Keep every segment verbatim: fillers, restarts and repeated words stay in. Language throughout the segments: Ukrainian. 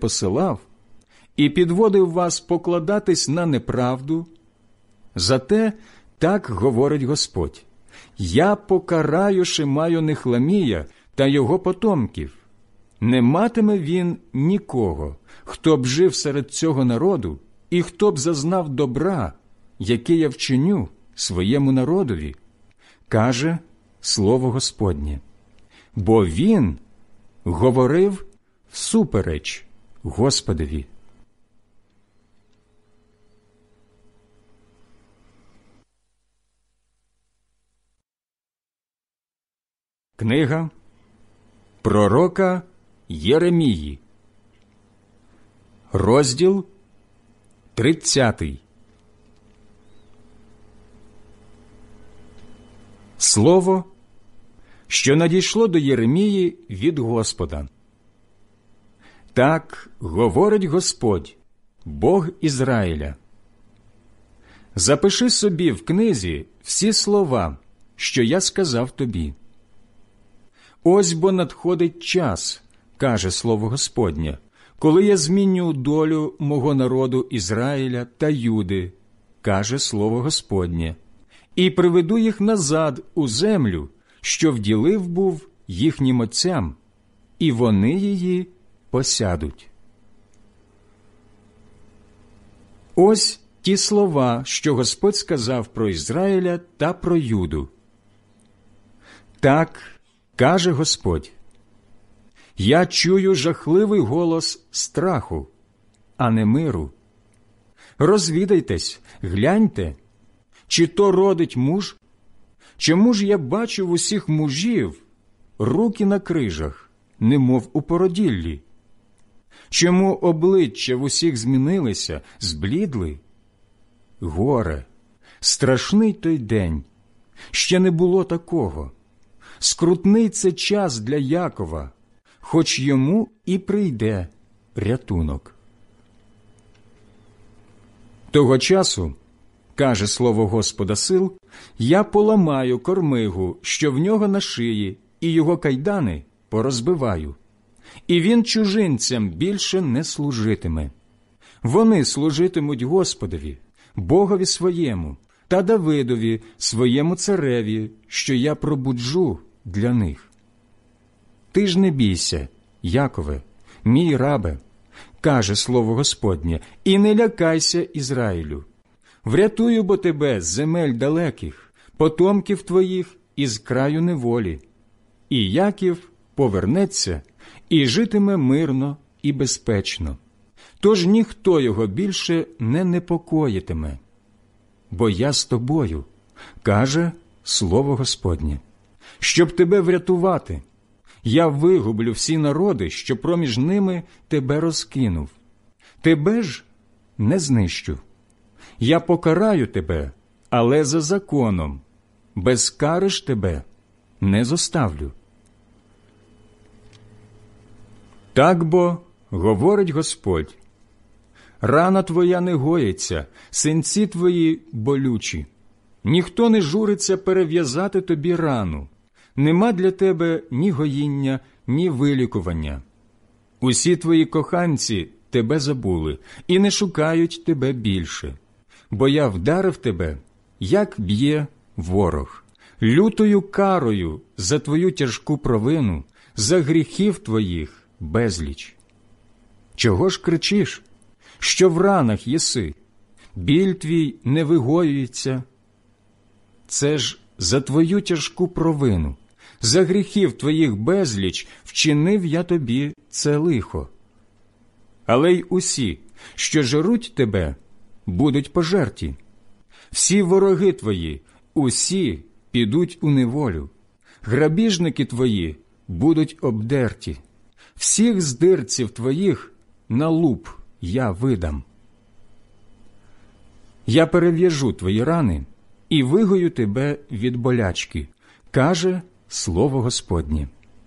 посилав і підводив вас покладатись на неправду, зате так говорить Господь: я покараю Шимаю Нехламія та його потомків. Не матиме він нікого, хто б жив серед цього народу і хто б зазнав добра, яке я вчиню своєму народові, каже слово Господнє. Бо він говорив всупереч Господові. Книга пророка Єремії, розділ тридцятий. Слово, що надійшло до Єремії від Господа. Так говорить Господь, Бог Ізраїля. Запиши собі в книзі всі слова, що я сказав тобі. Ось бо надходить час, каже слово Господнє, коли я зміню долю мого народу Ізраїля та Юди, каже слово Господнє, і приведу їх назад у землю, що вділив був їхнім отцям, і вони її посядуть. Ось ті слова, що Господь сказав про Ізраїля та про Юду. Так каже Господь: я чую жахливий голос страху, а не миру. Розвідайтесь, гляньте, чи то родить муж? Чому ж я бачу в усіх мужів руки на крижах, немов у породіллі? Чому обличчя в усіх змінилися, зблідли? Горе, страшний той день, ще не було такого. Скрутний це час для Якова, хоч йому і прийде рятунок. Того часу, каже слово Господа сил, я поламаю кормигу, що в нього на шиї, і його кайдани порозбиваю. І він чужинцям більше не служитиме. Вони служитимуть Господові, Богові своєму, та Давидові, своєму цареві, що я пробуджу для них. Ти ж не бійся, Якове, мій рабе, каже слово Господнє, і не лякайся, Ізраїлю. Врятую бо тебе з земель далеких, потомків твоїх із краю неволі. І Яків повернеться і житиме мирно і безпечно. Тож ніхто його більше не непокоїтиме. Бо я з тобою, каже слово Господнє, щоб тебе врятувати. Я вигублю всі народи, що проміж ними тебе розкинув. Тебе ж не знищу. Я покараю тебе, але за законом. Без кари ж тебе не зоставлю. Так бо говорить Господь: рана твоя не гоїться, синці твої болючі. Ніхто не журиться перев'язати тобі рану. Нема для тебе ні гоїння, ні вилікування. Усі твої коханці тебе забули і не шукають тебе більше. Бо я вдарив тебе, як б'є ворог, лютою карою за твою тяжку провину, за гріхів твоїх безліч. Чого ж кричиш, що в ранах єси? Біль твій не вигоюється. Це ж за твою тяжку провину, за гріхів твоїх безліч вчинив я тобі це лихо. Але й усі, що жируть тебе, будуть пожерті. Всі вороги твої, усі підуть у неволю. Грабіжники твої будуть обдерті. Всіх здирців твоїх на луп я видам. Я перев'яжу твої рани і вигою тебе від болячки, каже слово Господнє.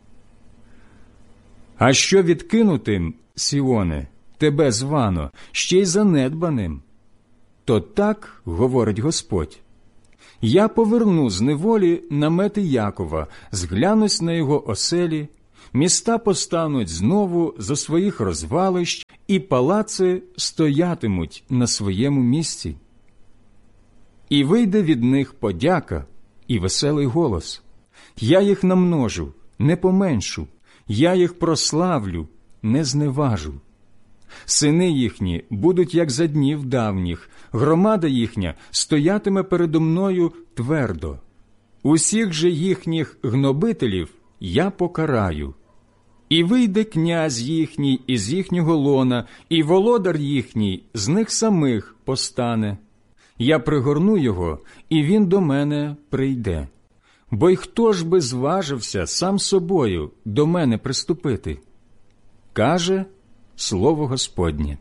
А що відкинутим, Сіоне, тебе звано, ще й занедбаним? То так говорить Господь: я поверну з неволі намети Якова, зглянусь на його оселі, міста постануть знову зо своїх розвалищ, і палаци стоятимуть на своєму місці. І вийде від них подяка і веселий голос. Я їх намножу, не поменшу, я їх прославлю, не зневажу. Сини їхні будуть, як за днів давніх, громада їхня стоятиме передо мною твердо. Усіх же їхніх гнобителів я покараю. І вийде князь їхній із їхнього лона, і володар їхній з них самих постане. Я пригорну його, і він до мене прийде. Бо й хто ж би зважився сам собою до мене приступити? Каже слово Господнє.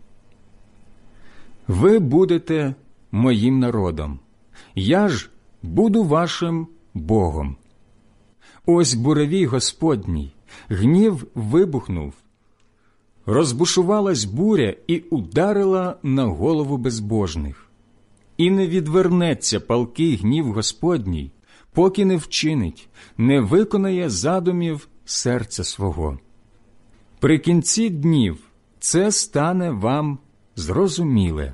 Ви будете моїм народом, я ж буду вашим Богом. Ось буревій Господній, гнів вибухнув. Розбушувалась буря і ударила на голову безбожних. І не відвернеться палкий гнів Господній, поки не вчинить, не виконає задумів серця свого. При кінці днів це стане вам зрозуміле.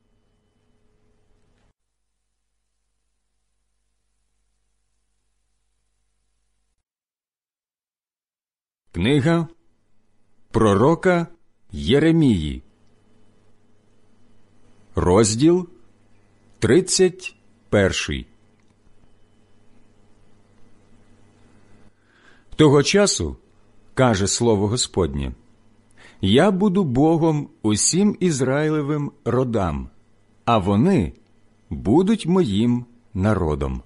Книга пророка Єремії, розділ тридцять перший. Того часу, каже слово Господнє, я буду Богом усім Ізраїлевим родам, а вони будуть моїм народом.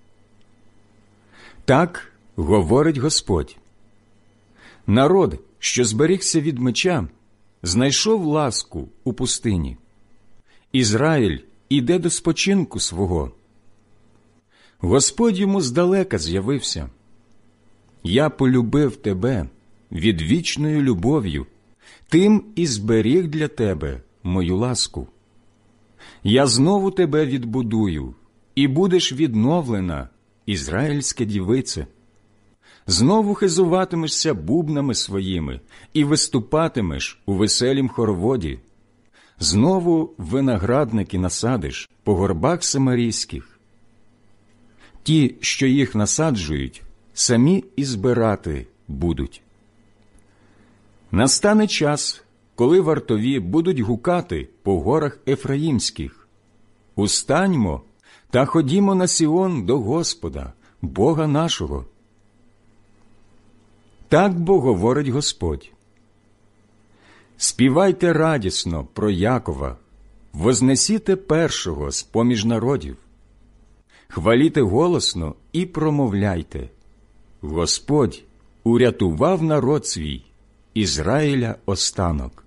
Так говорить Господь. Народ, що зберігся від меча, знайшов ласку у пустині. Ізраїль іде до спочинку свого. Господь йому здалека з'явився. Я полюбив тебе відвічною любов'ю, тим і зберіг для тебе мою ласку. Я знову тебе відбудую, і будеш відновлена, ізраїльська дівице. Знову хизуватимешся бубнами своїми і виступатимеш у веселім хороводі. Знову виноградники насадиш по горбах самарійських. Ті, що їх насаджують, самі і збирати будуть. Настане час, коли вартові будуть гукати по горах Ефраїмських. Устаньмо та ходімо на Сіон до Господа, Бога нашого. Так бо говорить Господь. Співайте радісно про Якова, вознесіте першого з-поміж народів. Хваліте голосно і промовляйте. Господь урятував народ свій, Ізраїля останок.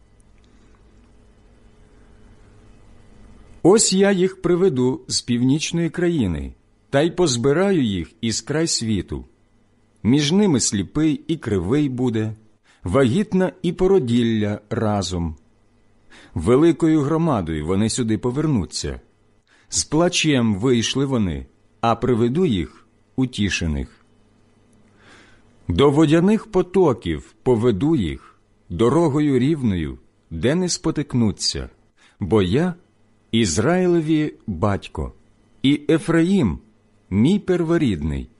Ось я їх приведу з північної країни, та й позбираю їх із край світу. Між ними сліпий і кривий буде, вагітна і породілля разом. Великою громадою вони сюди повернуться. З плачем вийшли вони, а приведу їх утішених. До водяних потоків поведу їх, дорогою рівною, де не спотикнуться, бо я – Ізраїлеві батько, і Ефраїм – мій перворідний.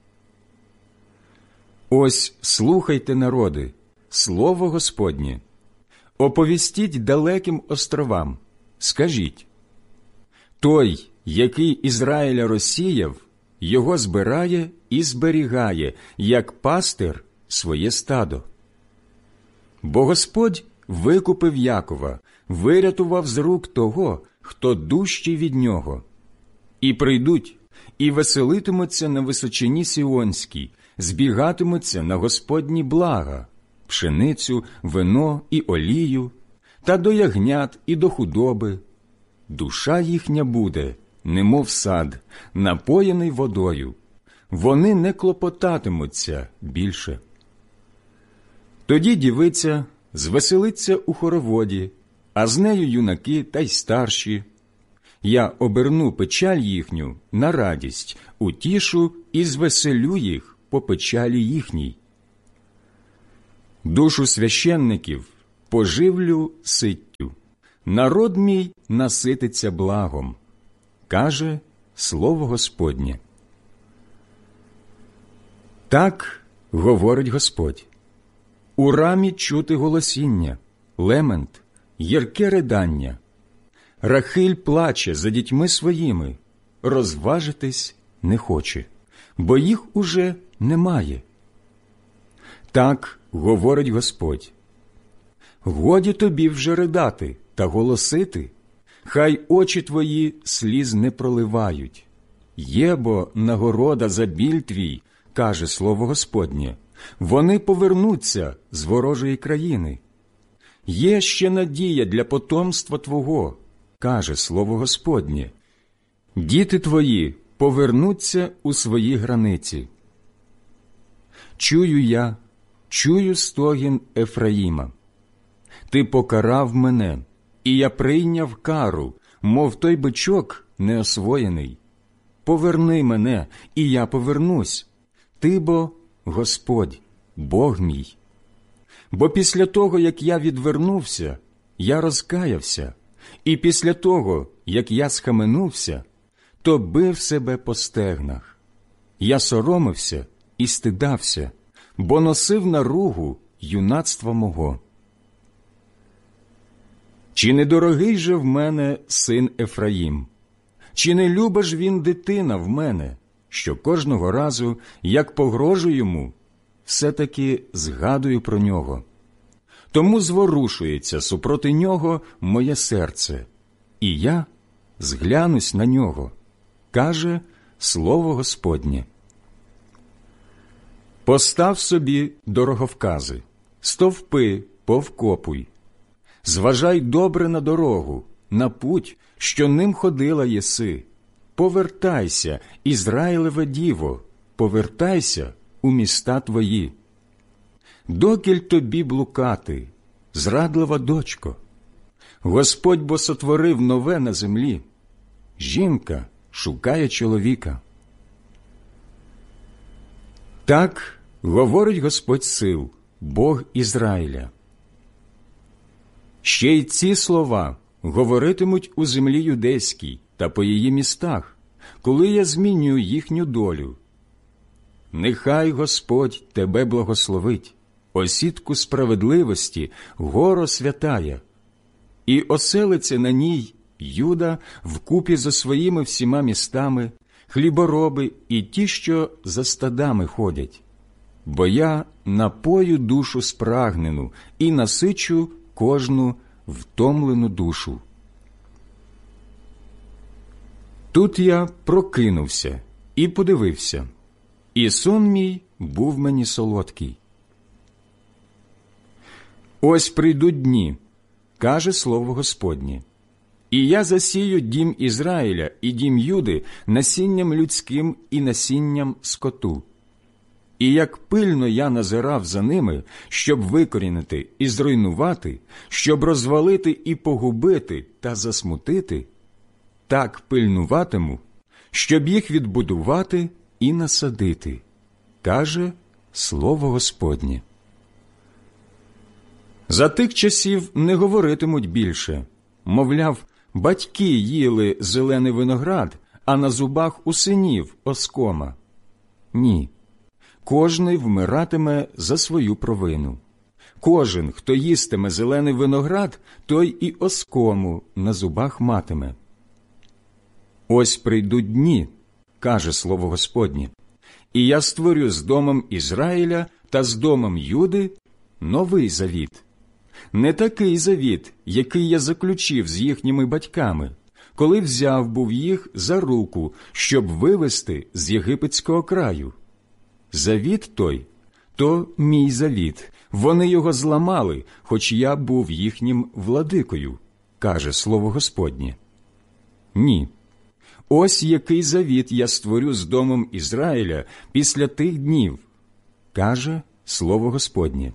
Ось слухайте, народи, слово Господнє. Оповістіть далеким островам, скажіть. Той, який Ізраїля розсіяв, його збирає і зберігає, як пастир своє стадо. Бо Господь викупив Якова, вирятував з рук того, хто дужчий від нього. І прийдуть, і веселитимуться на височині Сіонській, збігатимуться на Господні блага, пшеницю, вино і олію, та до ягнят і до худоби. Душа їхня буде, немов сад, напоєний водою. Вони не клопотатимуться більше. Тоді дівиця звеселиться у хороводі, а з нею юнаки та й старші. Я оберну печаль їхню на радість, утішу і звеселю їх по печалі їхній. Душу священників поживлю ситтю, народ мій насититься благом, каже слово Господнє. Так говорить Господь. У рамі чути голосіння, лемент, гірке ридання. Рахиль плаче за дітьми своїми, розважитись не хоче, бо їх уже немає. Так говорить Господь. Годі тобі вже ридати та голосити, хай очі твої сліз не проливають. Є бо нагорода за біль твій, каже слово Господнє, вони повернуться з ворожої країни. Є ще надія для потомства твого, каже слово Господнє. Діти твої повернуться у свої границі. Чую я, чую стогін Ефраїма. Ти покарав мене, і я прийняв кару, мов той бичок неосвоєний. Поверни мене, і я повернусь. Ти бо Господь, Бог мій. Бо після того, як я відвернувся, я розкаявся, і після того, як я схаменувся, то бив себе по стегнах. Я соромився і стидався, бо носив наругу юнацтва мого. Чи не дорогий же в мене син Ефраїм? Чи не люба ж він дитина в мене, що кожного разу, як погрожу йому, все-таки згадую про нього? Тому зворушується супроти нього моє серце, і я зглянусь на нього, каже слово Господнє. Постав собі дороговкази, стовпи повкопуй. Зважай добре на дорогу, на путь, що ним ходила єси. Повертайся, Ізраїлеве діво, повертайся у міста твої. Докіль тобі блукати, зрадлива дочко? Господь бо сотворив нове на землі. Жінка шукає чоловіка. Так говорить Господь сил, Бог Ізраїля. Ще й ці слова говоритимуть у землі юдейській та по її містах, коли я змінюю їхню долю. Нехай Господь тебе благословить, осідку справедливості, горо святая, і оселиться на ній Юда вкупі зо своїми всіма містами, хлібороби і ті, що за стадами ходять. Бо я напою душу спрагнену і насичу кожну втомлену душу. Тут я прокинувся і подивився, і сон мій був мені солодкий. Ось прийдуть дні, каже слово Господнє, і я засію дім Ізраїля і дім Юди насінням людським і насінням скоту. І як пильно я назирав за ними, щоб викорінити і зруйнувати, щоб розвалити і погубити та засмутити, так пильнуватиму, щоб їх відбудувати і насадити, каже слово Господнє. За тих часів не говоритимуть більше, мовляв, батьки їли зелений виноград, а на зубах у синів оскома. Ні. Кожний вмиратиме за свою провину. Кожен, хто їстиме зелений виноград, той і оскому на зубах матиме. Ось прийдуть дні, каже слово Господнє, і я створю з домом Ізраїля та з домом Юди новий завіт. Не такий завіт, який я заключив з їхніми батьками, коли взяв був їх за руку, щоб вивести з єгипетського краю. Завіт той – то мій завіт, вони його зламали, хоч я був їхнім владикою, каже слово Господнє. Ні. Ось який завіт я створю з домом Ізраїля після тих днів, каже слово Господнє.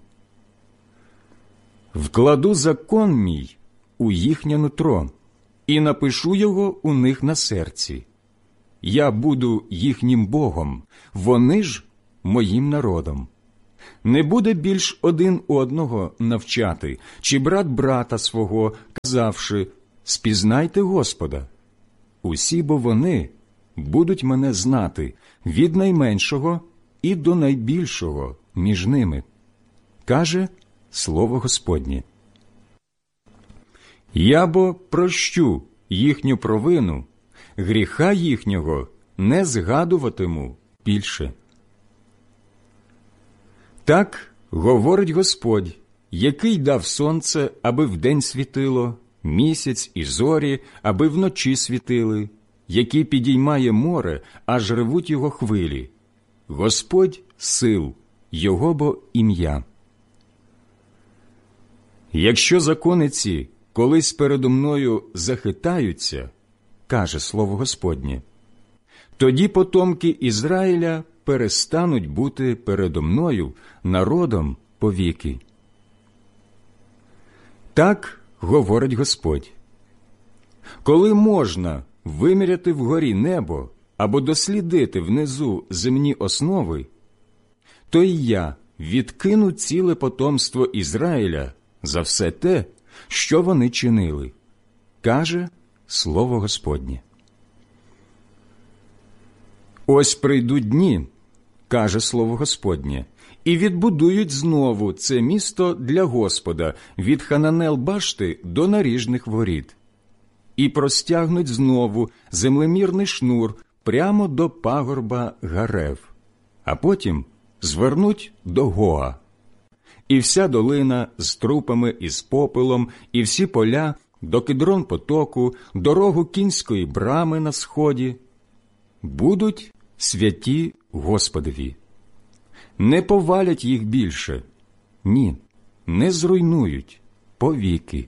Вкладу закон мій у їхнє нутро і напишу його у них на серці. Я буду їхнім Богом, вони ж моїм народом. Не буде більш один одного навчати, чи брат брата свого, казавши: «Спізнайте Господа». Усі бо вони будуть мене знати від найменшого і до найбільшого між ними, каже слово Господнє. Я бо прощу їхню провину, гріха їхнього не згадуватиму більше. Так говорить Господь, який дав сонце, аби вдень світило, місяць і зорі, аби вночі світили, який підіймає море, аж ревуть його хвилі. Господь сил, його бо ім'я. Якщо закони ці колись передо мною захитаються, каже слово Господнє, тоді потомки Ізраїля перестануть бути передо мною народом повіки. Так говорить Господь. Коли можна виміряти вгорі небо або дослідити внизу земні основи, то й я відкину ціле потомство Ізраїля за все те, що вони чинили, каже слово Господнє. Ось прийдуть дні, каже слово Господнє, і відбудують знову це місто для Господа від Хананел-башти до наріжних воріт, і простягнуть знову землемірний шнур прямо до пагорба Гарев, а потім звернуть до Гоа. І вся долина з трупами і з попелом, і всі поля до Кидрон-потоку, дорогу кінської брами на сході будуть святі Господові. Не повалять їх більше, ні, не зруйнують повіки.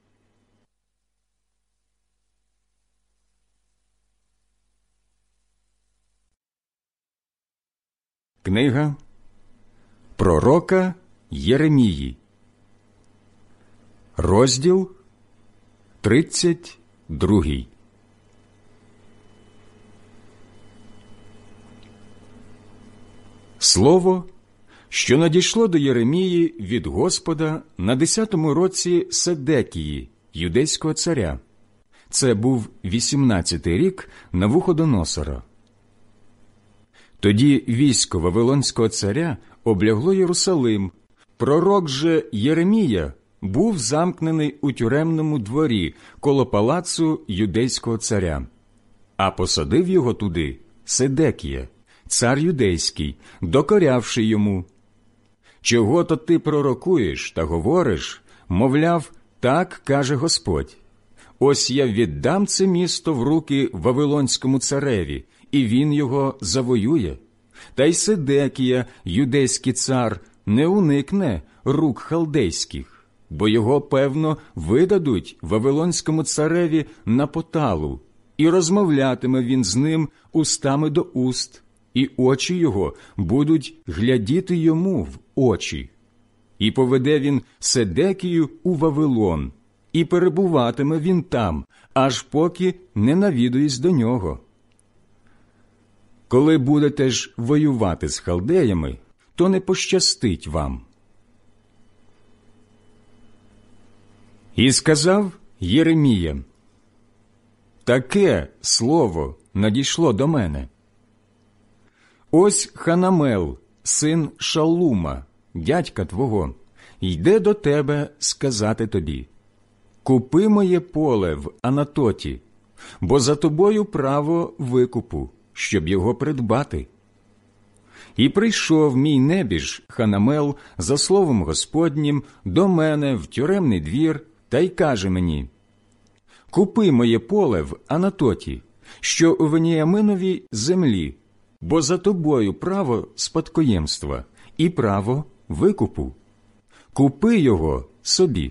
Книга пророка Єремії, розділ тридцять другий. Слово, що надійшло до Єремії від Господа на десятому році Седекії, юдейського царя. Це був вісімнадцятий рік Навуходоносора. Тоді військо Вавилонського царя облягло Єрусалим. Пророк же Єремія був замкнений у тюремному дворі коло палацу юдейського царя, а посадив його туди Седекія, цар юдейський, докорявши йому: «Чого то ти пророкуєш та говориш, мовляв, так каже Господь, ось я віддам це місто в руки Вавилонському цареві, і він його завоює. Та й Седекія, юдейський цар, не уникне рук халдейських, бо його, певно, видадуть Вавилонському цареві на поталу, і розмовлятиме він з ним устами до уст, і очі його будуть глядіти йому в очі. І поведе він Седекію у Вавилон, і перебуватиме він там, аж поки не навідуюсь до нього. Коли будете ж воювати з халдеями, то не пощастить вам». І сказав Єремія: «Таке слово надійшло до мене. Ось Ханамел, син Шаллума, дядька твого, йде до тебе сказати тобі: купи моє поле в Анатоті, бо за тобою право викупу, щоб його придбати. І прийшов мій небіж Ханамел за словом Господнім до мене в тюремний двір та й каже мені: купи моє поле в Анатоті, що у Веніяминовій землі, бо за тобою право спадкоємства і право викупу. Купи його собі.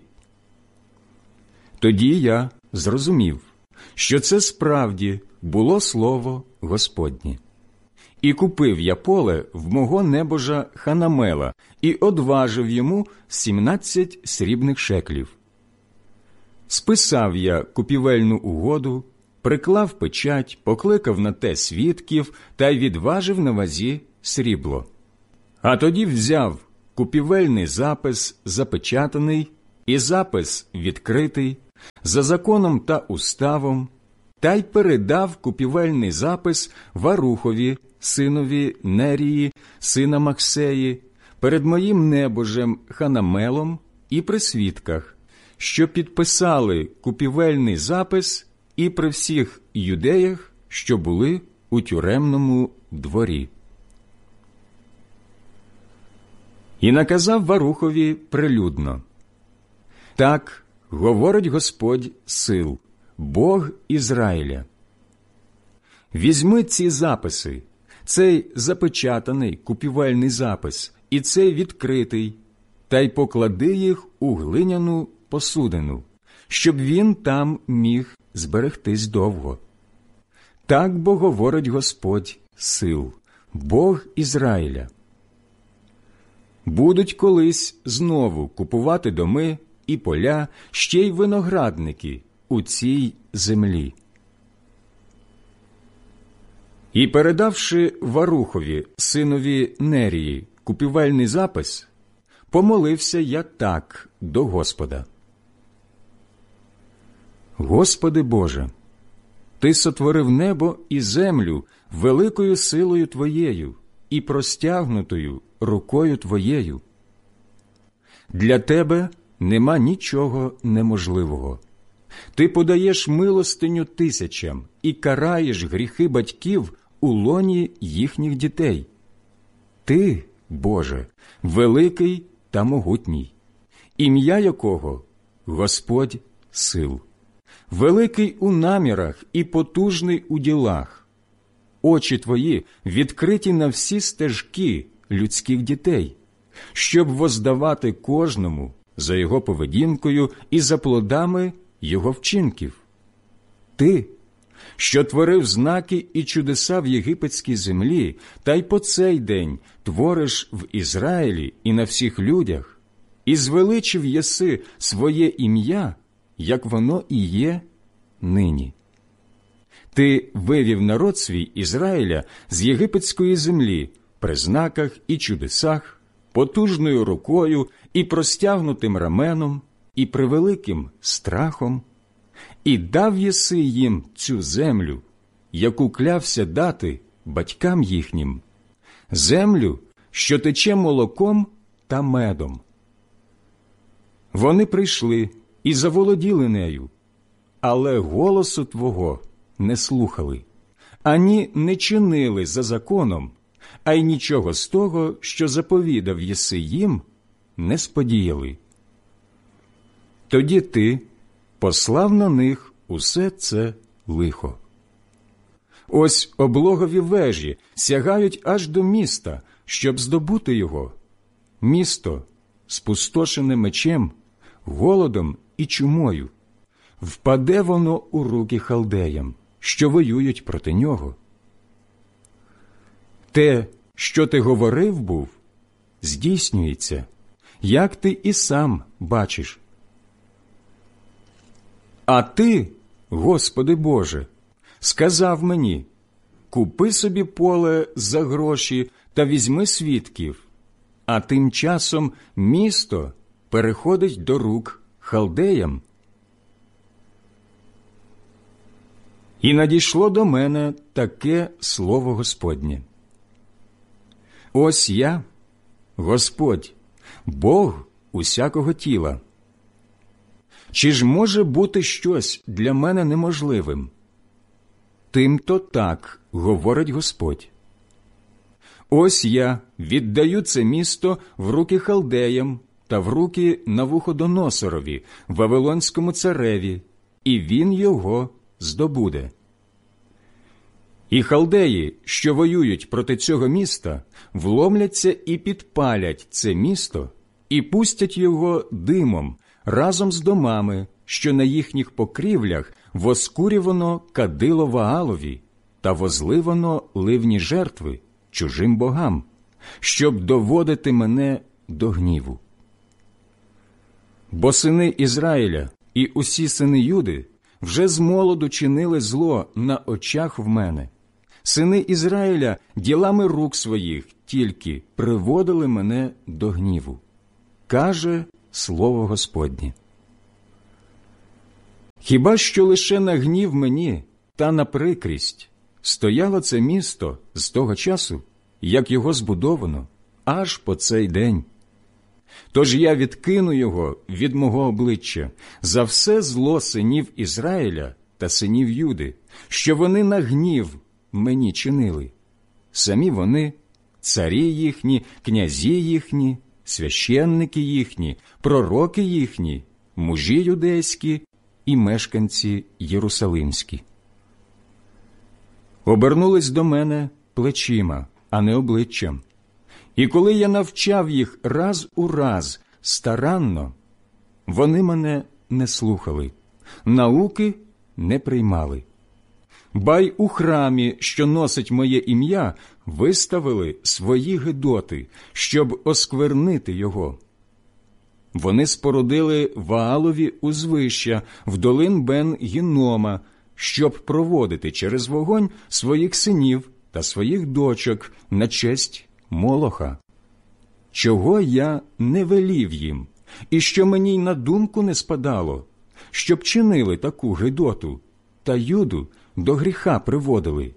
Тоді я зрозумів, що це справді було слово Господнє. І купив я поле в мого небожа Ханамела і одважив йому сімнадцять срібних шеклів. Списав я купівельну угоду, приклав печать, покликав на те свідків та й відважив на вазі срібло. А тоді взяв купівельний запис запечатаний і запис відкритий, за законом та уставом, та й передав купівельний запис Варухові, синові Нерії, сина Максеї, перед моїм небожем Ханамелом і при свідках, що підписали купівельний запис і при всіх юдеях, що були у тюремному дворі. І наказав Варухові прилюдно: «Так говорить Господь сил, Бог Ізраїля. Візьми ці записи, цей запечатаний купівельний запис і цей відкритий, та й поклади їх у глиняну посудину, щоб він там міг зберегтись довго. Так бо говорить Господь сил, Бог Ізраїля. Будуть колись знову купувати доми і поля, ще й виноградники у цій землі». І передавши Варухові, синові Нерії, купівельний запис, помолився я так до Господа: «Господи Боже, Ти сотворив небо і землю великою силою Твоєю і простягнутою рукою Твоєю. Для Тебе нема нічого неможливого. Ти подаєш милостиню тисячам і караєш гріхи батьків у лоні їхніх дітей. Ти, Боже, великий та могутній, ім'я якого – Господь сил, великий у намірах і потужний у ділах. Очі Твої відкриті на всі стежки людських дітей, щоб воздавати кожному за його поведінкою і за плодами його вчинків. Ти, що творив знаки і чудеса в єгипетській землі, та й по цей день твориш в Ізраїлі і на всіх людях, і звеличив єси своє ім'я, як воно і є нині. Ти вивів народ свій Ізраїля з єгипетської землі при знаках і чудесах, потужною рукою і простягнутим раменом, і превеликим страхом, і дав єси їм цю землю, яку клявся дати батькам їхнім, землю, що тече молоком та медом. Вони прийшли і заволоділи нею, але голосу Твого не слухали, ані не чинили за законом, а й нічого з того, що заповідав єси їм, не сподіяли. Тоді Ти послав на них усе це лихо. Ось облогові вежі сягають аж до міста, щоб здобути його. Місто, спустошене мечем, голодом і чумою. Впаде воно у руки халдеям, що воюють проти нього. Те, що ти говорив був, здійснюється, як ти і сам бачиш. А ти, Господи Боже, сказав мені: купи собі поле за гроші та візьми свідків, а тим часом місто переходить до рук халдеям. І надійшло до мене таке слово Господнє: ось я, Господь, Бог усякого тіла. Чи ж може бути щось для мене неможливим? Тим-то так говорить Господь. Ось я віддаю це місто в руки халдеям та в руки Навуходоносорові, вавилонському цареві, і він його здобуде. І халдеї, що воюють проти цього міста, вломляться і підпалять це місто, і пустять його димом разом з домами, що на їхніх покрівлях воскурювано кадило Ваалові та возливано ливні жертви чужим богам, щоб доводити мене до гніву. Бо сини Ізраїля і усі сини Юди вже змолоду чинили зло на очах в мене, Сини Ізраїля ділами рук своїх тільки приводили мене до гніву. Каже слово Господнє. Хіба що лише на гнів мені та на прикрість стояло це місто з того часу, як його збудовано, аж по цей день. Тож я відкину його від мого обличчя за все зло синів Ізраїля та синів Юди, що вони на гнів мені чинили. Самі вони, царі їхні, князі їхні, священники їхні, пророки їхні, мужі юдейські і мешканці єрусалимські. Обернулись до мене плечима, а не обличчям. І коли я навчав їх раз у раз старанно, вони мене не слухали, науки не приймали. Бай у храмі, що носить моє ім'я, виставили свої гидоти, щоб осквернити його. Вони спорудили Ваалові узвища в долин Бен-Гіннома, щоб проводити через вогонь своїх синів та своїх дочок на честь Молоха. Чого я не велів їм, і що мені й на думку не спадало, щоб чинили таку гидоту, та Юду до гріха приводили.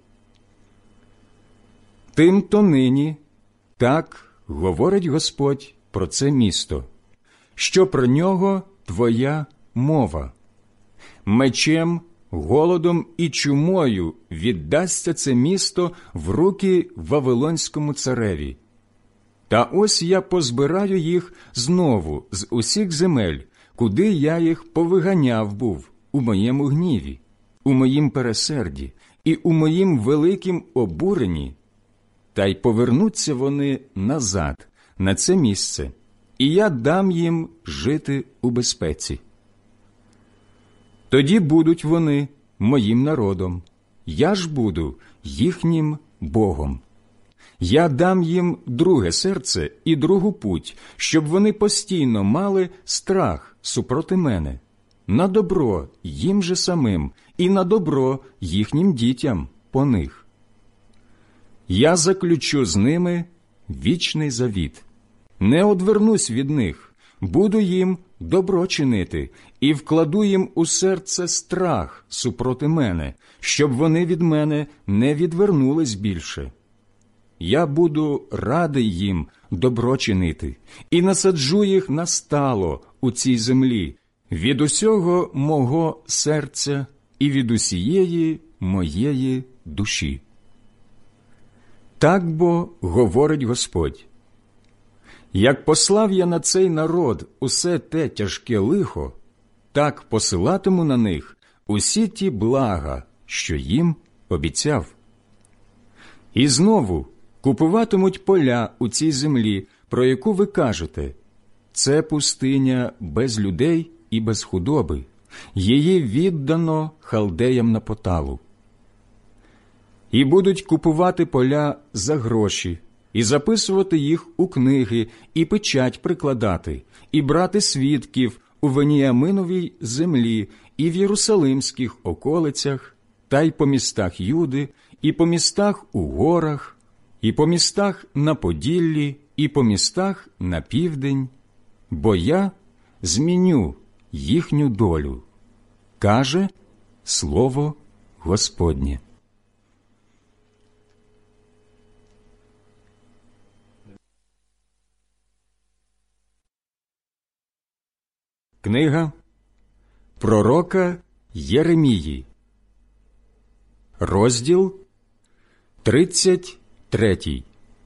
Тим-то нині так говорить Господь про це місто, що про нього твоя мова. Мечем, голодом і чумою віддасться це місто в руки Вавилонському цареві. Та ось я позбираю їх знову з усіх земель, куди я їх повиганяв був у моєму гніві, у моїм пересерді і у моїм великім обуренні, та й повернуться вони назад на це місце, і я дам їм жити у безпеці. Тоді будуть вони моїм народом, я ж буду їхнім Богом. Я дам їм друге серце і другу путь, щоб вони постійно мали страх супроти мене, на добро їм же самим і на добро їхнім дітям по них. Я заключу з ними вічний завіт, не одвернусь від них, буду їм добро чинити і вкладу їм у серце страх супроти мене, щоб вони від мене не відвернулись більше. Я буду радий їм добро чинити і насаджу їх настало у цій землі від усього мого серця і від усієї моєї душі. Так бо говорить Господь: як послав я на цей народ усе те тяжке лихо, так посилатиму на них усі ті блага, що їм обіцяв. І знову купуватимуть поля у цій землі, про яку ви кажете: це пустиня без людей і без худоби, її віддано халдеям на поталу. І будуть купувати поля за гроші, і записувати їх у книги, і печать прикладати, і брати свідків у Веніяминовій землі, і в Єрусалимських околицях, та й по містах Юди, і по містах у горах, і по містах на Поділлі, і по містах на південь, бо я зміню їхню долю, каже слово Господнє. Книга пророка Єремії, розділ тридцять третій.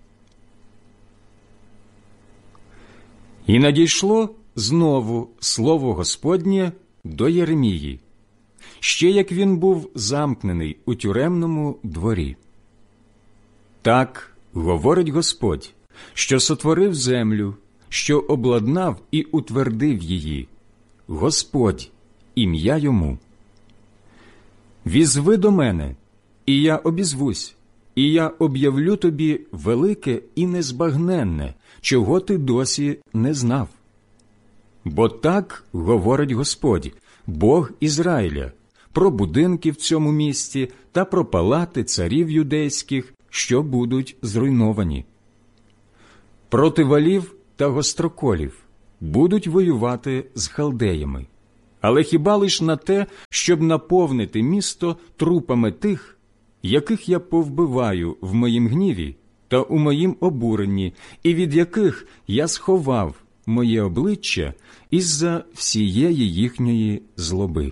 І надійшло знову слово Господнє до Єремії, ще як він був замкнений у тюремному дворі. Так говорить Господь, що сотворив землю, що обладнав і утвердив її, Господь, ім'я йому. Візви до мене, і я обізвусь, і я об'явлю тобі велике і незбагненне, чого ти досі не знав. Бо так говорить Господь, Бог Ізраїля, про будинки в цьому місті та про палати царів юдейських, що будуть зруйновані. Проти валів та гостроколів будуть воювати з халдеями, але хіба лиш на те, щоб наповнити місто трупами тих, яких я повбиваю в моїм гніві та у моїм обуренні, і від яких я сховав моє обличчя із-за всієї їхньої злоби.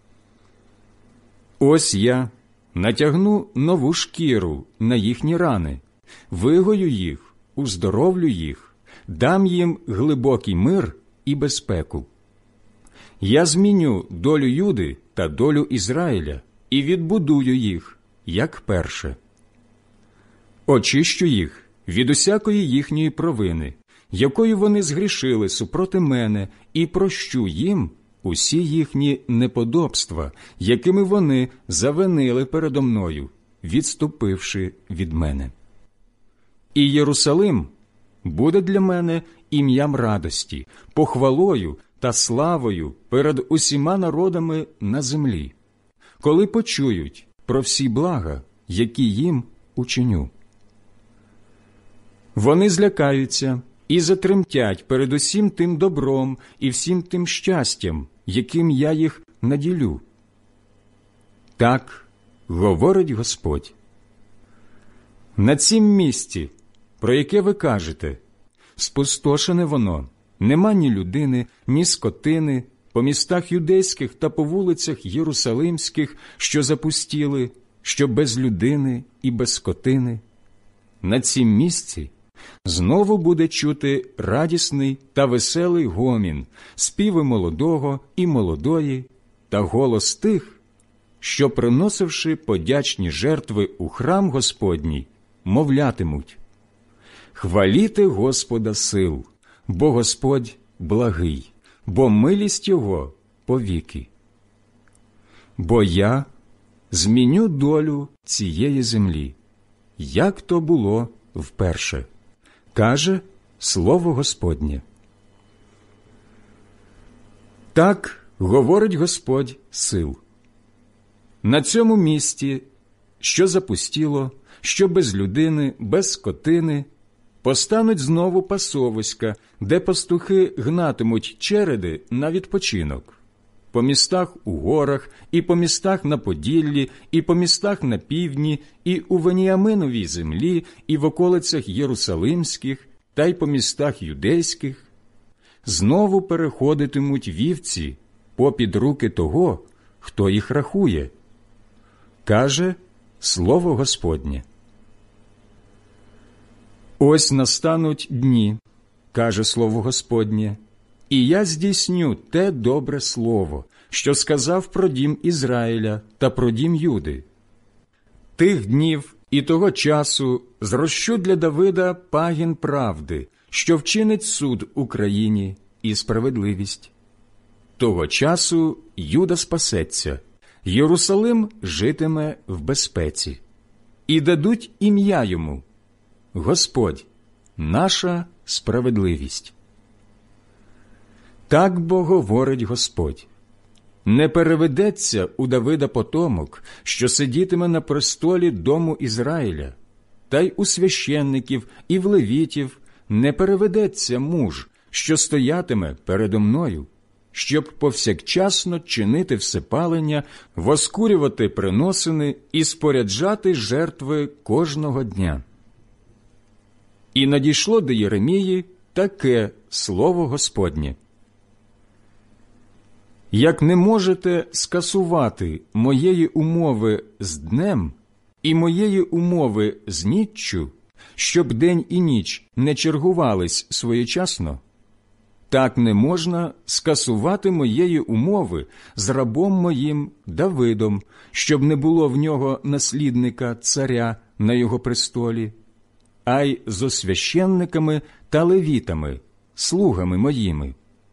Ось я натягну нову шкіру на їхні рани, вигою їх, уздоровлю їх, дам їм глибокий мир і безпеку. Я зміню долю Юди та долю Ізраїля і відбудую їх, як перше. Очищу їх від усякої їхньої провини, якою вони згрішили супроти мене, і прощу їм усі їхні неподобства, якими вони завинили передо мною, відступивши від мене. І Єрусалим буде для мене ім'ям радості, похвалою та славою перед усіма народами на землі, коли почують про всі блага, які їм учиню. Вони злякаються і затремтять перед усім тим добром і всім тим щастям, яким я їх наділю. Так говорить Господь. На цім місці, про яке ви кажете, спустошене воно, нема ні людини, ні скотини, по містах юдейських та по вулицях єрусалимських, що запустіли, що без людини і без скотини. На цім місці знову буде чути радісний та веселий гомін, співи молодого і молодої та голос тих, що, приносивши подячні жертви у храм Господній, мовлятимуть: «Хваліте Господа сил, бо Господь благий, бо милість Його повіки. Бо я зміню долю цієї землі, як то було вперше, каже слово Господнє». Так говорить Господь сил. На цьому місці, що запустіло, що без людини, без скотини, постануть знову пасовиська, де пастухи гнатимуть череди на відпочинок. По містах у горах, і по містах на Поділлі, і по містах на півдні, і у Веніаминовій землі, і в околицях Єрусалимських, та й по містах юдейських. Знову переходитимуть вівці попід руки того, хто їх рахує, каже слово Господнє. Ось настануть дні, каже слово Господнє, і я здійсню те добре слово, що сказав про дім Ізраїля та про дім Юди. Тих днів і того часу зрощу для Давида пагін правди, що вчинить суд Україні і справедливість. Того часу Юда спасеться, Єрусалим житиме в безпеці. І дадуть ім'я йому: Господь, наша справедливість. Так бо говорить Господь: не переведеться у Давида потомок, що сидітиме на престолі дому Ізраїля, та й у священників і в левітів не переведеться муж, що стоятиме передо мною, щоб повсякчасно чинити всепалення, воскурювати приносини і споряджати жертви кожного дня. І надійшло до Єремії таке слово Господнє: як не можете скасувати моєї умови з днем і моєї умови з ніччю, щоб день і ніч не чергувались своєчасно, так не можна скасувати моєї умови з рабом моїм Давидом, щоб не було в нього наслідника царя на його престолі, а й зо священниками та левітами, слугами моїми.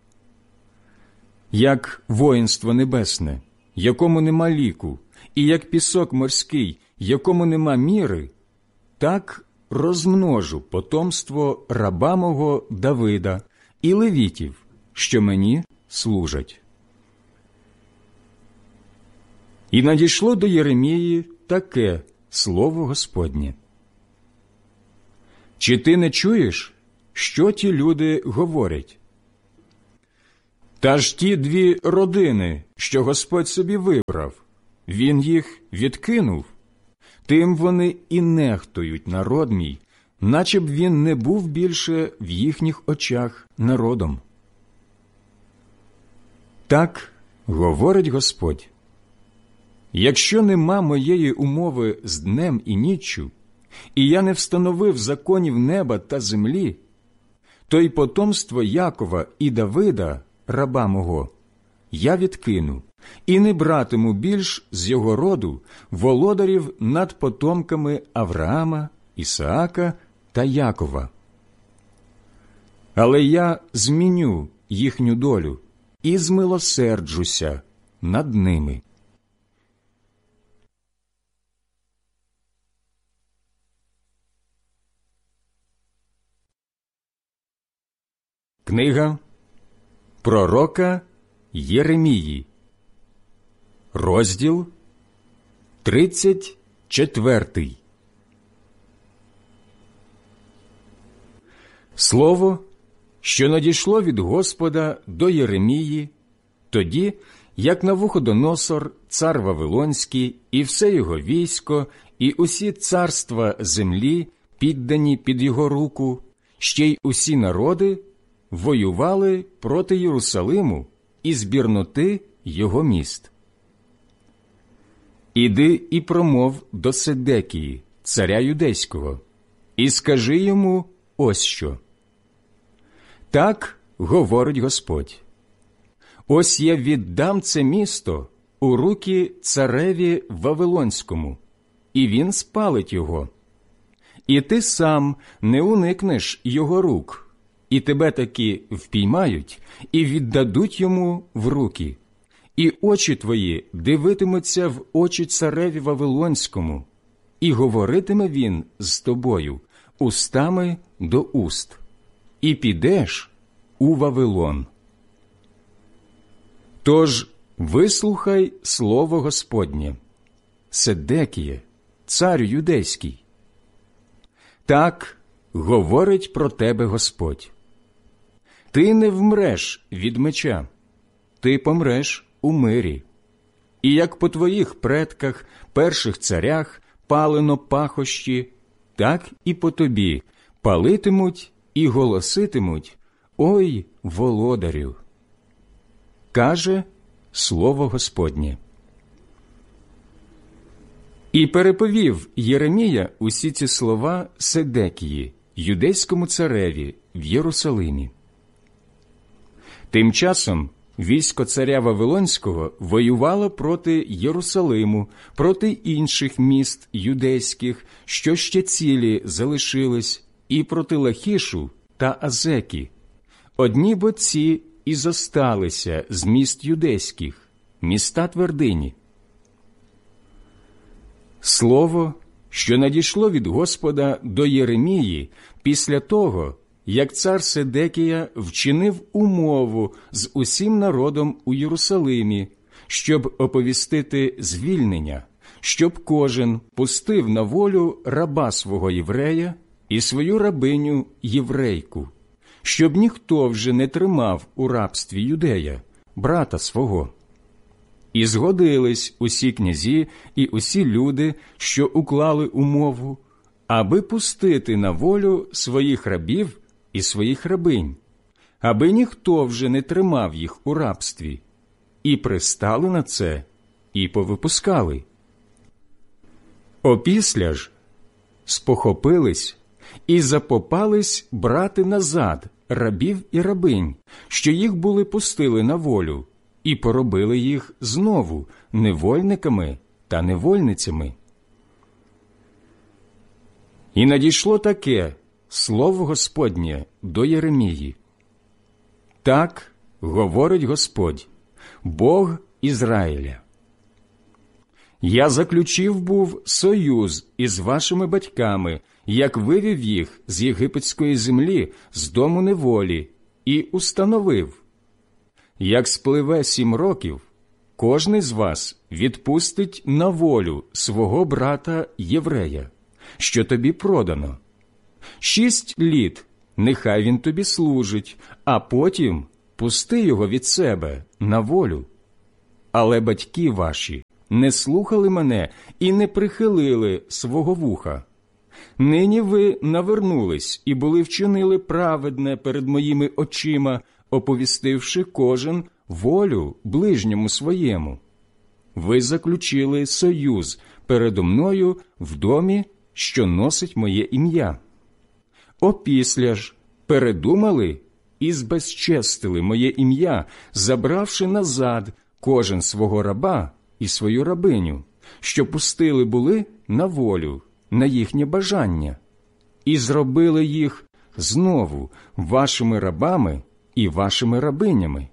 Як воїнство небесне, якому нема ліку, і як пісок морський, якому нема міри, так розмножу потомство раба мого Давида і левітів, що мені служать. І надійшло до Єремії таке слово Господнє. Чи ти не чуєш, що ті люди говорять? Та ж ті дві родини, що Господь собі вибрав, Він їх відкинув. Тим вони і нехтують народ мій, наче б він не був більше в їхніх очах народом. Так говорить Господь. Якщо нема моєї умови з днем і ніччю, і я не встановив законів неба та землі, то й потомство Якова і Давида, раба мого, я відкину, і не братиму більш з його роду володарів над потомками Авраама, Ісаака та Якова. Але я зміню їхню долю і змилосерджуся над ними. Книга пророка Єремії, розділ тридцять четвертий. Слово, що надійшло від Господа до Єремії, тоді, як Навуходоносор, цар Вавилонський, і все його військо, і усі царства землі, піддані під його руку, ще й усі народи, воювали проти Єрусалиму і збірноти його міст. Іди і промов до Седекії, царя юдейського, і скажи йому ось що. Так говорить Господь. Ось я віддам це місто у руки цареві Вавилонському, і він спалить його. І ти сам не уникнеш його рук, і тебе таки впіймають, і віддадуть йому в руки. І очі твої дивитимуться в очі цареві Вавилонському, і говоритиме він з тобою устами до уст, і підеш у Вавилон. Тож вислухай слово Господнє, Седекіє, царю юдейський. Так говорить про тебе Господь. Ти не вмреш від меча, ти помреш у мирі. І як по твоїх предках, перших царях, палено пахощі, так і по тобі палитимуть і голоситимуть: «Ой, володарю!» Каже слово Господнє. І переповів Єремія усі ці слова Седекії, юдейському цареві, в Єрусалимі. Тим часом військо царя Вавилонського воювало проти Єрусалиму, проти інших міст юдейських, що ще цілі залишились, і проти Лахішу та Азекі. Одні бо ці і зосталися з міст юдейських, міста твердині. Слово, що надійшло від Господа до Єремії після того, як цар Седекія вчинив умову з усім народом у Єрусалимі, щоб оповістити звільнення, щоб кожен пустив на волю раба свого єврея і свою рабиню єврейку, щоб ніхто вже не тримав у рабстві юдея, брата свого. І згодились усі князі і усі люди, що уклали умову, аби пустити на волю своїх рабів і своїх рабинь, аби ніхто вже не тримав їх у рабстві, і пристали на це, і повипускали. Опісля ж спохопились і запопались брати назад рабів і рабинь, що їх були пустили на волю, і поробили їх знову невольниками та невольницями. І надійшло таке слово Господнє до Єремії. Так говорить Господь, Бог Ізраїля. Я заключив був союз із вашими батьками, як вивів їх з єгипетської землі, з дому неволі, і установив: як спливе сім років, кожний з вас відпустить на волю свого брата єврея, що тобі продано. Шість літ нехай він тобі служить, а потім пусти його від себе на волю. Але батьки ваші не слухали мене і не прихилили свого вуха. Нині ви навернулись і були вчинили праведне перед моїми очима, оповістивши кожен волю ближньому своєму. Ви заключили союз передо мною в домі, що носить моє ім'я. Опісля ж передумали і збезчестили моє ім'я, забравши назад кожен свого раба і свою рабиню, що пустили були на волю, на їхнє бажання, і зробили їх знову вашими рабами і вашими рабинями.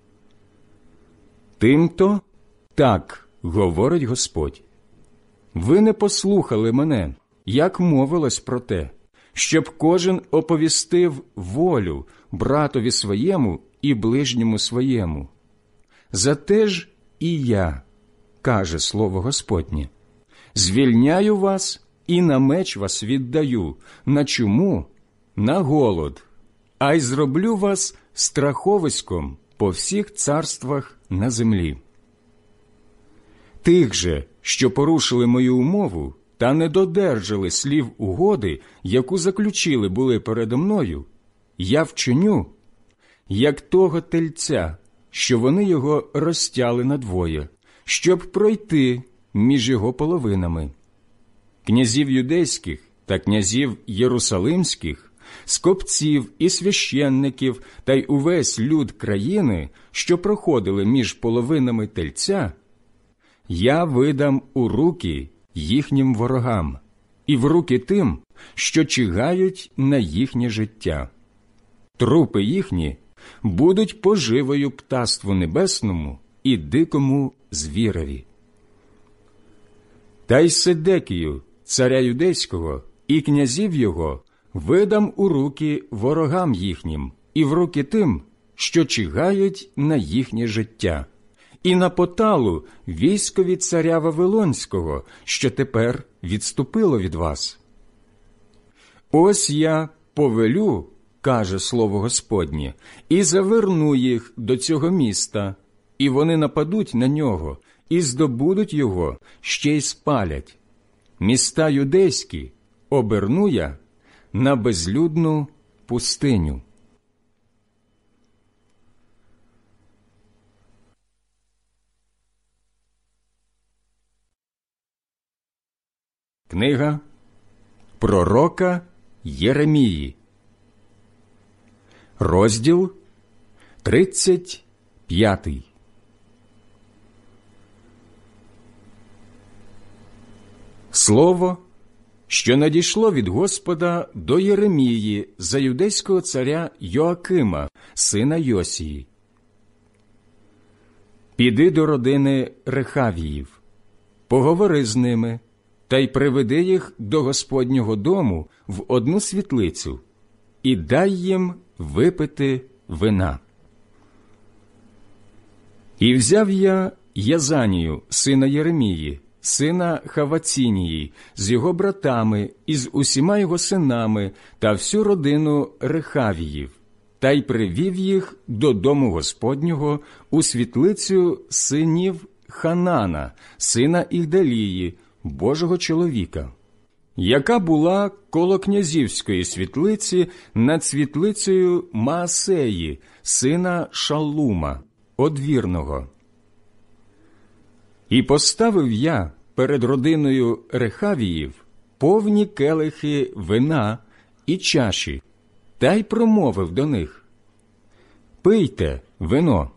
Тимто так говорить Господь. Ви не послухали мене, як мовилось про те, щоб кожен оповістив волю братові своєму і ближньому своєму. Зате ж і я, каже слово Господнє, звільняю вас і на меч вас віддаю, на чуму, на голод, а й зроблю вас страховиськом по всіх царствах на землі. Тих же, що порушили мою умову та не додержали слів угоди, яку заключили були передо мною, я вчиню, як того тельця, що вони його розтяли надвоє, щоб пройти між його половинами. Князів юдейських та князів єрусалимських, скопців і священників та й увесь люд країни, що проходили між половинами тельця, я видам у руки їхнім ворогам і в руки тим, що чигають на їхнє життя. Трупи їхні будуть поживою птаству небесному і дикому звірові. Та й Седекію, царя юдейського, і князів його видам у руки ворогам їхнім і в руки тим, що чигають на їхнє життя, і на поталу військові царя Вавилонського, що тепер відступило від вас. Ось я повелю, каже слово Господнє, і заверну їх до цього міста, і вони нападуть на нього, і здобудуть його, ще й спалять. Міста юдейські оберну я на безлюдну пустиню. Книга пророка Єремії, розділ тридцять п'ятий. Слово, що надійшло від Господа до Єремії за юдейського царя Йоакима, сина Йосії. Піди до родини Рехавіїв, поговори з ними, та й приведи їх до Господнього дому в одну світлицю, і дай їм випити вина. І взяв я Язанію, сина Єремії, сина Хавацінії, з його братами і з усіма його синами та всю родину Рехавіїв, та й привів їх до дому Господнього у світлицю синів Ханана, сина Ігдалії, Божого чоловіка, яка була коло князівської світлиці над світлицею Маасеї, сина Шаллума, одвірного. І поставив я перед родиною Рехавіїв повні келихи вина і чаші, та й промовив до них: «Пийте вино».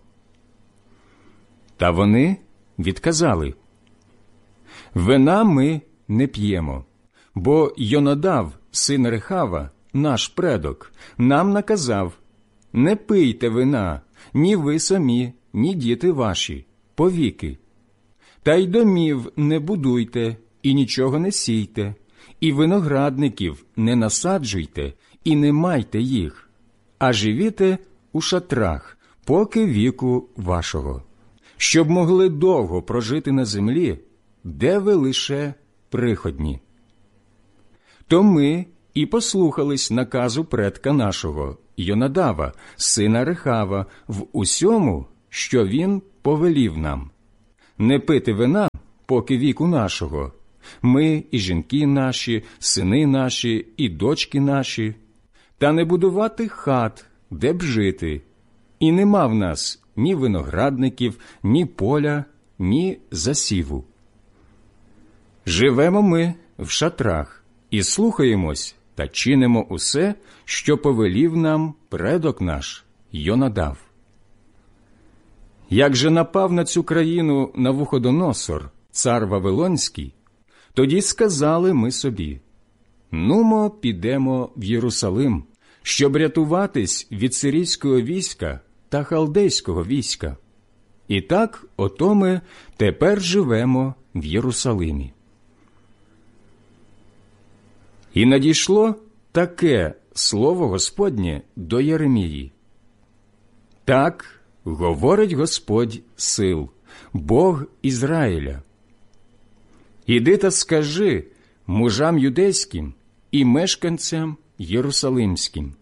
Та вони відказали: «Вина ми не п'ємо, бо Йонадав, син Рехава, наш предок, нам наказав: не пийте вина, ні ви самі, ні діти ваші, повіки. Та й домів не будуйте, і нічого не сійте, і виноградників не насаджуйте, і не майте їх, а живіте у шатрах, поки віку вашого, щоб могли довго прожити на землі, де ви лише приходні. То ми і послухались наказу предка нашого, Йонадава, сина Рехава, в усьому, що він повелів нам. Не пити вина, поки віку нашого, ми і жінки наші, сини наші і дочки наші, та не будувати хат, де б жити, і нема в нас ні виноградників, ні поля, ні засіву. Живемо ми в шатрах і слухаємось та чинимо усе, що повелів нам предок наш Йонадав. Як же напав на цю країну Навуходоносор, цар Вавилонський, тоді сказали ми собі: «Нумо, підемо в Єрусалим, щоб рятуватись від сирійського війська та халдейського війська. І так, ото ми тепер живемо в Єрусалимі». І надійшло таке слово Господнє до Єремії: «Так говорить Господь сил, Бог Ізраїля. Іди та скажи мужам юдейським і мешканцям єрусалимським: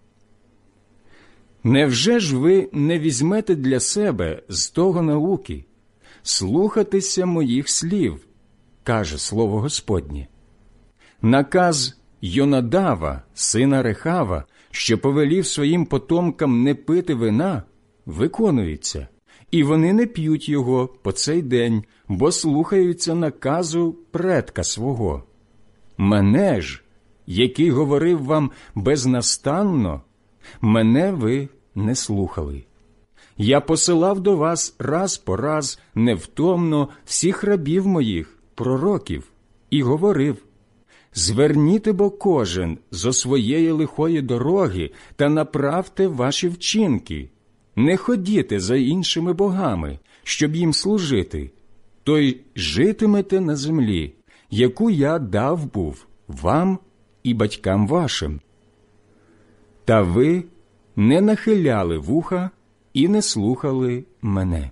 невже ж ви не візьмете для себе з того науки слухатися моїх слів, каже слово Господнє? Наказ Йонадава, сина Рехава, що повелів своїм потомкам не пити вина, виконується, і вони не п'ють його по цей день, бо слухаються наказу предка свого. Мене ж, який говорив вам безнастанно, мене ви не слухали. Я посилав до вас раз по раз невтомно всіх рабів моїх, пророків, і говорив: зверніте бо кожен зо своєї лихої дороги та направте ваші вчинки. Не ходіте за іншими богами, щоб їм служити, то й житимете на землі, яку я дав був вам і батькам вашим. Та ви не нахиляли вуха і не слухали мене».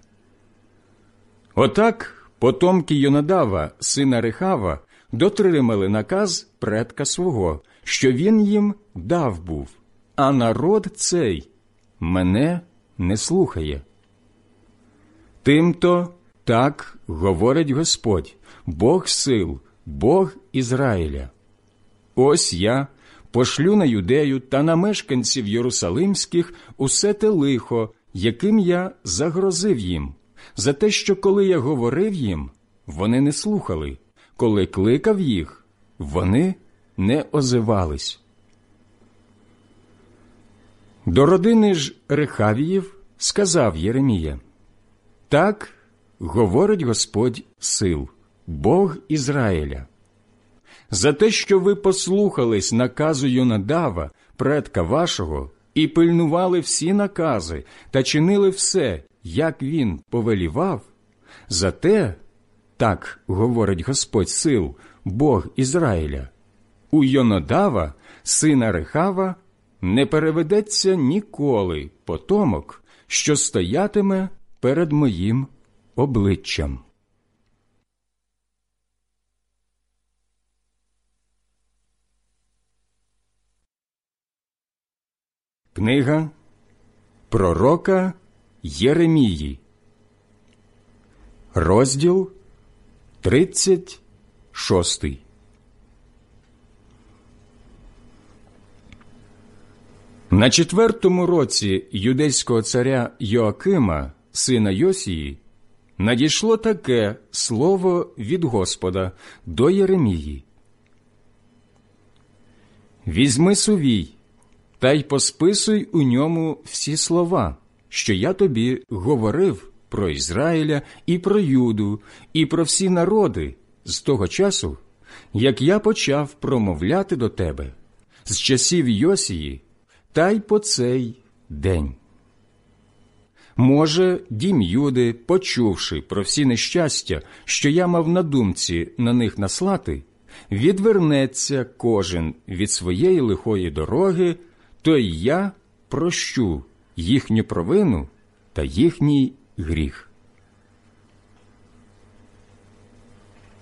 Отак потомки Йонадава, сина Рехава, дотримали наказ предка свого, що він їм дав був, а народ цей мене не слухає. Тимто так говорить Господь, Бог сил, Бог Ізраїля: ось я пошлю на Юдею та на мешканців Єрусалимських усе те лихо, яким я загрозив їм, за те, що коли я говорив їм, вони не слухали, коли кликав їх, вони не озивались. До родини ж Рехавіїв сказав Єремія: так говорить Господь сил, Бог Ізраїля. За те, що ви послухались наказу Йонадава, предка вашого, і пильнували всі накази та чинили все, як він повелівав, за те, так говорить Господь сил, Бог Ізраїля, у Йонадава, сина Рехава, не переведеться ніколи потомок, що стоятиме перед моїм обличчям. Книга пророка Єремії, розділ тридцять шостий. На четвертому році юдейського царя Йоакима, сина Йосії, надійшло таке слово від Господа до Єремії: «Візьми сувій, та й посписуй у ньому всі слова, що я тобі говорив про Ізраїля і про Юду, і про всі народи з того часу, як я почав промовляти до тебе, з часів Йосії, та й по цей день. Може, дім Юди, почувши про всі нещастя, що я мав на думці на них наслати, відвернеться кожен від своєї лихої дороги, то й я прощу їхню провину та їхній гріх.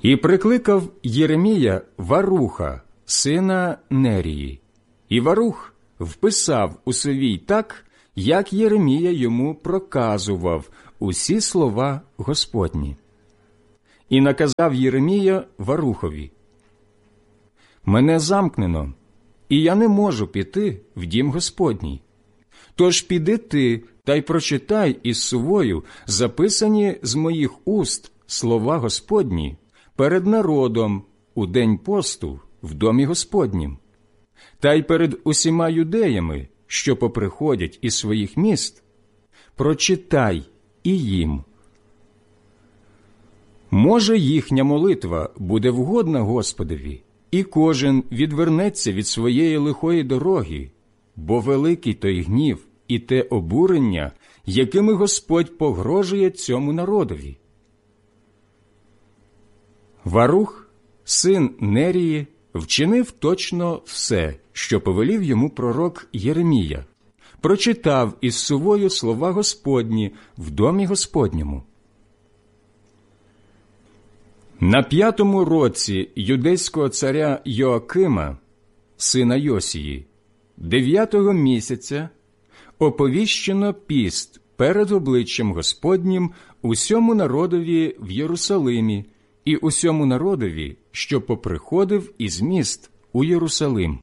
І прикликав Єремія Варуха, сина Нерії. І Варух вписав у совій так, як Єремія йому проказував усі слова Господні. І наказав Єремія Варухові: «Мене замкнено, і я не можу піти в дім Господній. Тож піди ти та й прочитай із сувою записані з моїх уст слова Господні перед народом у день посту в домі Господнім, та й перед усіма юдеями, що поприходять із своїх міст, прочитай і їм. Може, їхня молитва буде вгодна Господові, і кожен відвернеться від своєї лихої дороги, бо великий той гнів і те обурення, якими Господь погрожує цьому народові». Варух, син Нерії, вчинив точно все, що повелів йому пророк Єремія, прочитав із сувою слова Господні в домі Господньому. На п'ятому році юдейського царя Йоакима, сина Йосії, дев'ятого місяця, оповіщено піст перед обличчям Господнім усьому народові в Єрусалимі і усьому народові, що поприходив із міст у Єрусалим.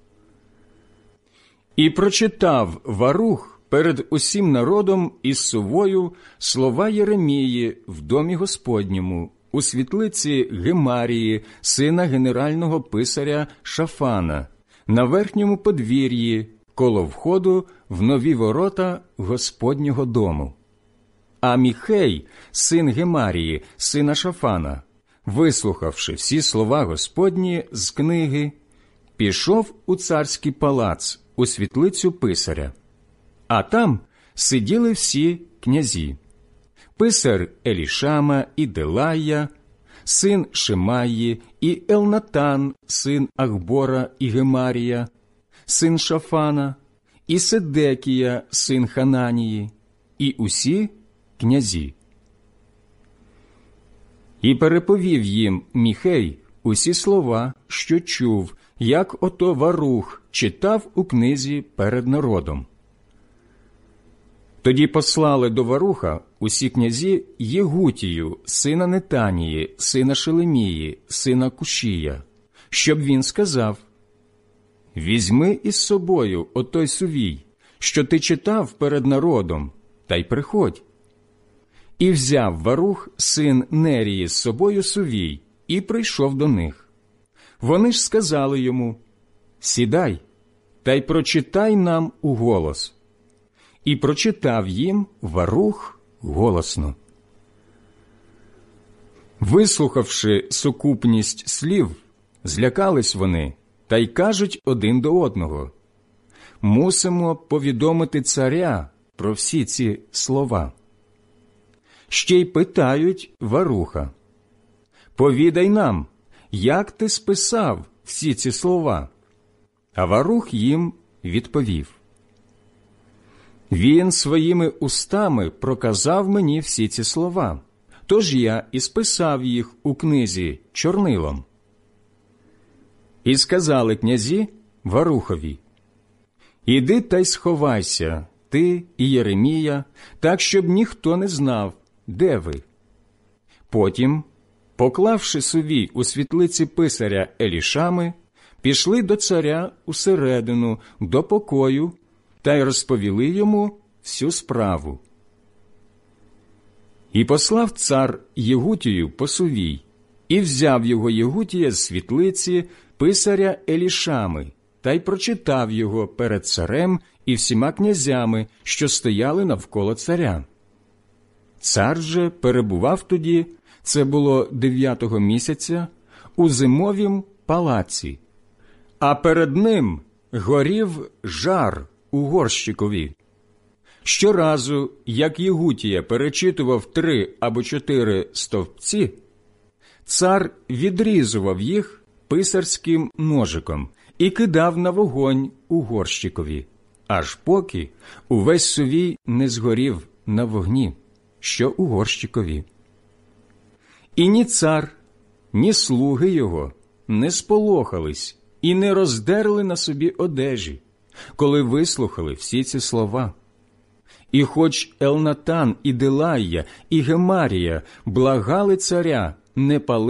І прочитав Варух перед усім народом із сувою слова Єремії в домі Господньому, у світлиці Гемарії, сина генерального писаря Шафана, на верхньому подвір'ї, коло входу в нові ворота Господнього дому. А Міхей, син Гемарії, сина Шафана, вислухавши всі слова Господні з книги, пішов у царський палац, у світлицю писаря. А там сиділи всі князі: писар Елішама і Делая, син Шимаї, і Елнатан, син Ахбора і Гемарія, син Шафана, і Седекія, син Хананії, і усі князі. І переповів їм Міхей усі слова, що чув, як ото Варух читав у книзі перед народом. Тоді послали до Варуха усі князі Єгутію, сина Нетанії, сина Шелемії, сина Кушія, щоб він сказав: «Візьми із собою отой сувій, що ти читав перед народом, та й приходь». І взяв Варух, син Нерії, з собою сувій, і прийшов до них. Вони ж сказали йому: «Сідай, та й прочитай нам уголос». І прочитав їм Варух голосно. Вислухавши сукупність слів, злякались вони, та й кажуть один до одного: «Мусимо повідомити царя про всі ці слова». Ще й питають Варуха: «Повідай нам, як ти списав всі ці слова?» А Варух їм відповів: «Він своїми устами проказав мені всі ці слова, тож я і списав їх у книзі чорнилом». І сказали князі Варухові: «Іди та й сховайся, ти і Єремія, так, щоб ніхто не знав, де ви». Потім, поклавши сувій у світлиці писаря Елішами, пішли до царя усередину, до покою, та й розповіли йому всю справу. І послав цар Єгутію по сувій, і взяв його Єгутія з світлиці писаря Елішами, та й прочитав його перед царем і всіма князями, що стояли навколо царя. Цар же перебував тоді, це було дев'ятого місяця, у зимовім палаці, а перед ним горів жар у горщикові. Щоразу, як Єгутія перечитував три або чотири стовпці, цар відрізував їх писарським ножиком і кидав на вогонь у горщикові, аж поки увесь сувій не згорів на вогні, що у горщикові. І ні цар, ні слуги його не сполохались і не роздерли на собі одежі, коли вислухали всі ці слова. І хоч Елнатан і Делая і Гемарія благали царя не палити